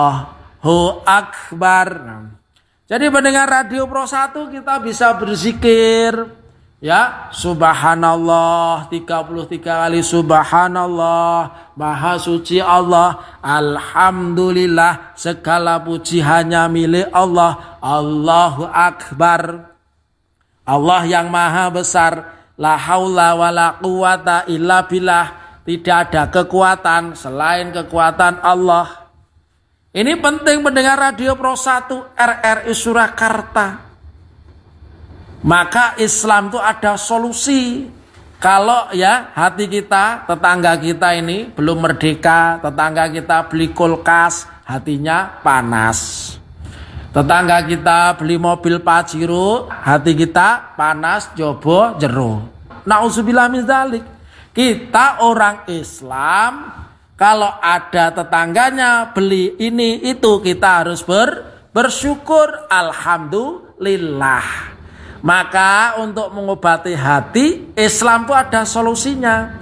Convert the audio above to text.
Allahu Akbar. Jadi mendengar Radio Pro 1 kita bisa berzikir, ya, subhanallah 33 kali, subhanallah, maha suci Allah, alhamdulillah, segala puji hanya milik Allah, Allahu Akbar, Allah yang maha besar, la haula wala quwata illa billah, tidak ada kekuatan selain kekuatan Allah. Ini penting pendengar Radio Pro 1 RRI Surakarta. Maka Islam itu ada solusi. Kalau ya hati kita, tetangga kita ini belum merdeka, tetangga kita beli kulkas, hatinya panas. Tetangga kita beli mobil Pajero, hati kita panas, jobo, jero. Nauzubillah min dzalik. Kita orang Islam, kalau ada tetangganya beli ini itu, kita harus bersyukur, alhamdulillah. Maka untuk mengobati hati, Islam itu ada solusinya.